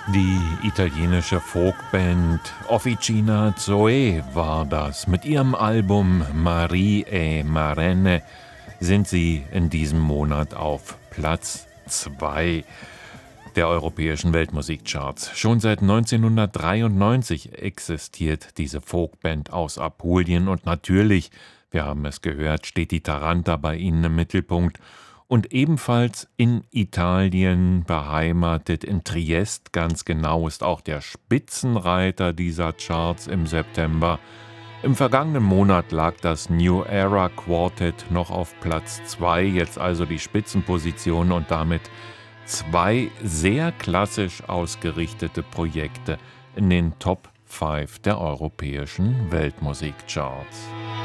Die italienische Folkband Officina Zoe war das. Mit ihrem Album Marie e Marenne sind sie in diesem Monat auf Platz 2 der europäischen Weltmusikcharts. Schon seit 1993 existiert diese Folkband aus Apulien und natürlich, wir haben es gehört, steht die Taranta bei ihnen im Mittelpunkt. Und ebenfalls in Italien beheimatet, in Triest ganz genau, ist auch der Spitzenreiter dieser Charts im September. Im vergangenen Monat lag das New Era Quartet noch auf Platz 2, jetzt also die Spitzenposition und damit zwei sehr klassisch ausgerichtete Projekte in den Top 5 der europäischen Weltmusikcharts.